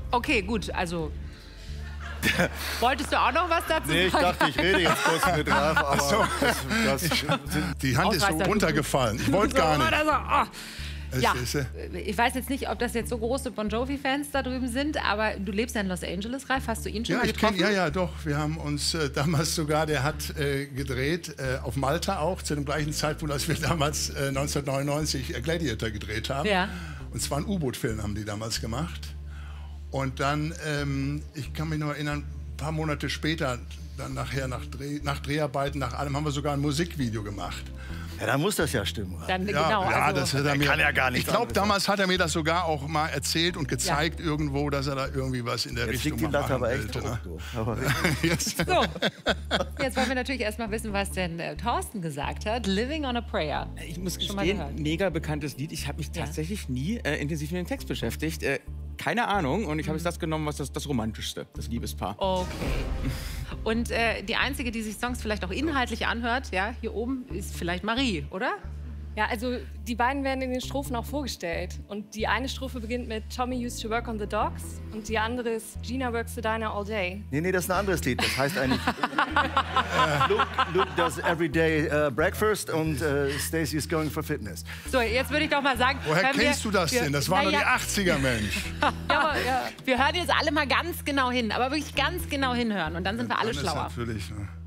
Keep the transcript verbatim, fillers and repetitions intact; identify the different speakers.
Speaker 1: Okay, gut, also... Wolltest du auch noch was dazu
Speaker 2: nee,
Speaker 1: sagen?
Speaker 2: Nee, ich dachte, ich rede jetzt kurz mit Ralf, aber
Speaker 3: so.
Speaker 2: das, das
Speaker 3: die Hand ist so runtergefallen. Ich wollte gar nicht.
Speaker 1: So, oh. Ja,
Speaker 3: ist, äh,
Speaker 1: ich weiß jetzt nicht, ob das jetzt so große Bon Jovi-Fans da drüben sind, aber du lebst ja in Los Angeles, Ralf. Hast du ihn schon
Speaker 3: ja,
Speaker 1: mal
Speaker 3: ich
Speaker 1: getroffen?
Speaker 3: Kenn, ja, ja, doch. Wir haben uns äh, damals sogar, der hat äh, gedreht, äh, auf Malta auch, zu dem gleichen Zeitpunkt, als wir damals äh, neunzehnhundertneunundneunzig äh, Gladiator gedreht haben. Ja. Und zwar einen U-Boot-Film haben die damals gemacht. Und dann, ähm, ich kann mich noch erinnern, ein paar Monate später, dann nachher nach, Dreh, nach Dreharbeiten, nach allem, haben wir sogar ein Musikvideo gemacht.
Speaker 2: Ja, dann muss das ja stimmen.
Speaker 1: Dann,
Speaker 3: ja,
Speaker 1: genau,
Speaker 3: ja,
Speaker 1: also,
Speaker 3: das hat er mir,
Speaker 2: kann ja gar nicht.
Speaker 3: Ich glaube, damals hat er mir das sogar auch mal erzählt und gezeigt ja. irgendwo, dass er da irgendwie was in der
Speaker 2: jetzt
Speaker 3: Richtung
Speaker 2: liegt die Latte aber echt
Speaker 3: wollte, ne?
Speaker 2: hoch,
Speaker 3: jetzt.
Speaker 1: So, jetzt wollen wir natürlich erstmal wissen, was denn äh, Thorsten gesagt hat. Living on a Prayer.
Speaker 4: Ich muss gestehen, mega bekanntes Lied. Ich habe mich tatsächlich ja. nie äh, intensiv mit dem Text beschäftigt. Äh, keine Ahnung. Und ich habe jetzt das genommen, was das, das Romantischste, das Liebespaar.
Speaker 1: Okay. Und äh, die einzige, die sich Songs vielleicht auch inhaltlich anhört, ja, hier oben, ist vielleicht Marie, oder?
Speaker 5: Ja, also die beiden werden in den Strophen auch vorgestellt. Und die eine Strophe beginnt mit Tommy used to work on the docks und die andere ist Gina works the diner all day.
Speaker 2: Nee, nee, das ist ein anderes Lied. Das heißt eigentlich Luke, Luke does everyday uh, breakfast und uh, Stacey is going for fitness.
Speaker 1: So, jetzt würde ich doch mal sagen...
Speaker 3: Woher kennst
Speaker 1: wir,
Speaker 3: du das
Speaker 1: wir,
Speaker 3: denn? Das waren doch
Speaker 1: ja,
Speaker 3: die achtziger, Mensch.
Speaker 1: Ja, aber, ja. Wir hören jetzt alle mal ganz genau hin, aber wirklich ganz genau hinhören und dann sind wir alle
Speaker 3: dann
Speaker 1: schlauer.
Speaker 3: Ist natürlich, ne?